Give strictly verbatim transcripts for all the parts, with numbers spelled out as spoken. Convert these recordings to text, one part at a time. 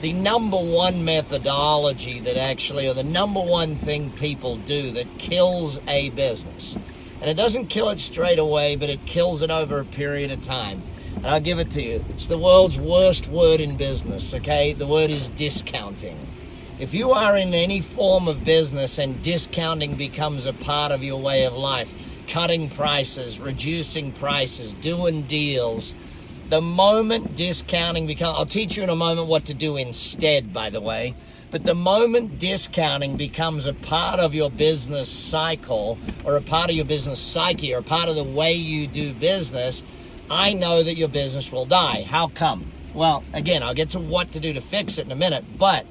the number one methodology that actually, or the number one thing people do that kills a business. And it doesn't kill it straight away, but it kills it over a period of time. And I'll give it to you. It's the world's worst word in business, okay? The word is discounting. If you are in any form of business and discounting becomes a part of your way of life, cutting prices, reducing prices, doing deals, the moment discounting becomes, I'll teach you in a moment what to do instead, by the way, but the moment discounting becomes a part of your business cycle or a part of your business psyche or a part of the way you do business, I know that your business will die. How come? Well, again, I'll get to what to do to fix it in a minute, but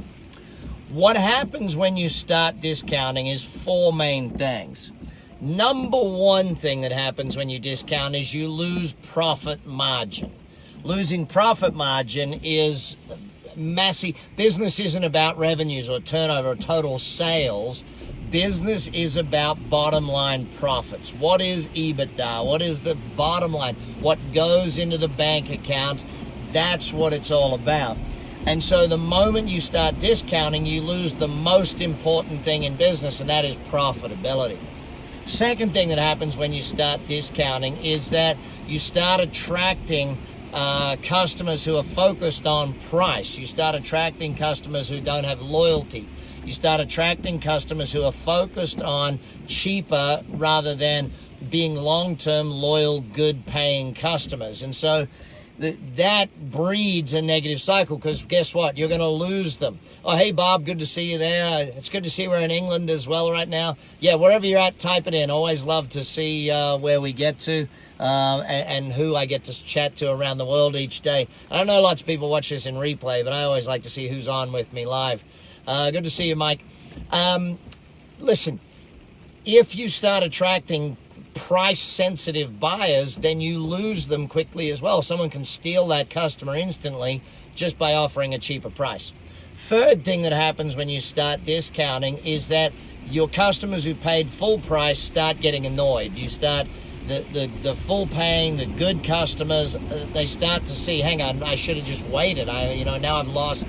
what happens when you start discounting is four main things. Number one thing that happens when you discount is you lose profit margin. Losing profit margin is massive. Business isn't about revenues or turnover or total sales. Business is about bottom line profits. What is EBITDA? What is the bottom line? What goes into the bank account? That's what it's all about. And so the moment you start discounting, you lose the most important thing in business, and that is profitability. Second thing that happens when you start discounting is that you start attracting uh, customers who are focused on price. You start attracting customers who don't have loyalty. You start attracting customers who are focused on cheaper rather than being long-term, loyal, good-paying customers. And so that breeds a negative cycle because guess what? You're going to lose them. Oh, hey, Bob, good to see you there. It's good to see we're in England as well right now. Yeah, wherever you're at, type it in. Always love to see uh, where we get to uh, and, and who I get to chat to around the world each day. I know lots of people watch this in replay, but I always like to see who's on with me live. Uh, good to see you, Mike. Um, listen, if you start attracting price-sensitive buyers, then you lose them quickly as well. Someone can steal that customer instantly just by offering a cheaper price. Third thing that happens when you start discounting is that your customers who paid full price start getting annoyed. You start, the, the, the full paying, the good customers, uh, they start to see, hang on, I should have just waited. I, you know, now I've lost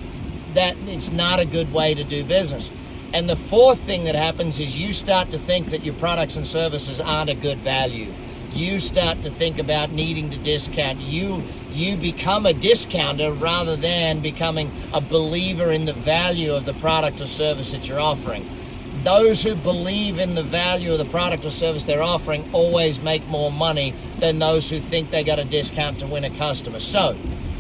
that. It's not a good way to do business. And the fourth thing that happens is you start to think that your products and services aren't a good value. You start to think about needing to discount. You you become a discounter rather than becoming a believer in the value of the product or service that you're offering. Those who believe in the value of the product or service they're offering always make more money than those who think they got a discount to win a customer. So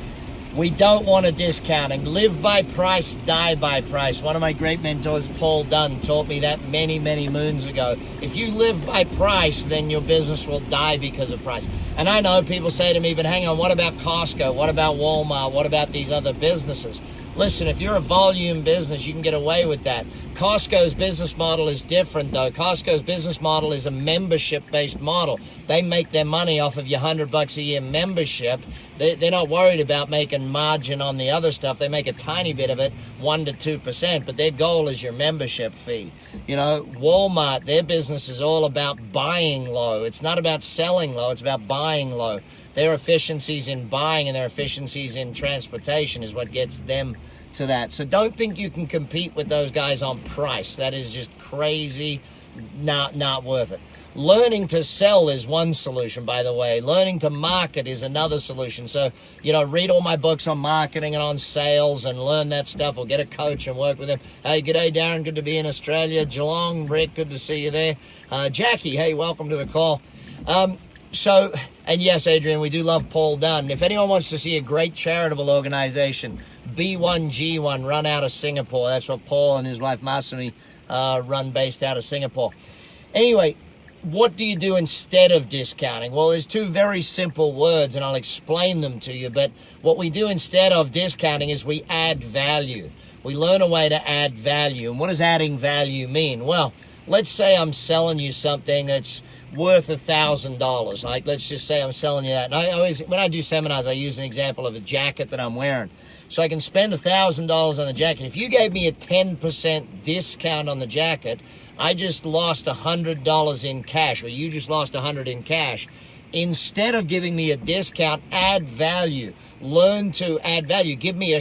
we don't want a discounting. Live by price, die by price. One of my great mentors, Paul Dunn, taught me that many, many moons ago. If you live by price, then your business will die because of price. And I know people say to me, but hang on, what about Costco? What about Walmart? What about these other businesses? Listen, if you're a volume business, you can get away with that. Costco's business model is different, though. Costco's business model is a membership-based model. They make their money off of your one hundred bucks a year membership. They, they're not worried about making margin on the other stuff. They make a tiny bit of it, one to two percent, but their goal is your membership fee. You know, Walmart, their business is all about buying low. It's not about selling low. It's about buying low. Their efficiencies in buying and their efficiencies in transportation is what gets them to that. So don't think you can compete with those guys on price. That is just crazy, not not worth it. Learning to sell is one solution, by the way. Learning to market is another solution. So, you know, read all my books on marketing and on sales and learn that stuff, or get a coach and work with them. Hey, g'day, Darren. Good to be in Australia. Geelong, Rick, good to see you there. Uh, Jackie, hey, welcome to the call. Um, So, and yes, Adrian, we do love Paul Dunn. If anyone wants to see a great charitable organization, B one G one, run out of Singapore. That's what Paul and his wife Masumi uh, run based out of Singapore. Anyway, what do you do instead of discounting? Well, there's two very simple words, and I'll explain them to you. But what we do instead of discounting is we add value. We learn a way to add value. And what does adding value mean? Well, let's say I'm selling you something that's worth a thousand dollars. Like, let's just say I'm selling you that. And I always, when I do seminars, I use an example of a jacket that I'm wearing. So I can spend a thousand dollars on the jacket. If you gave me a ten percent discount on the jacket, I just lost a hundred dollars in cash, or you just lost a hundred in cash. Instead of giving me a discount, add value. Learn to add value. Give me a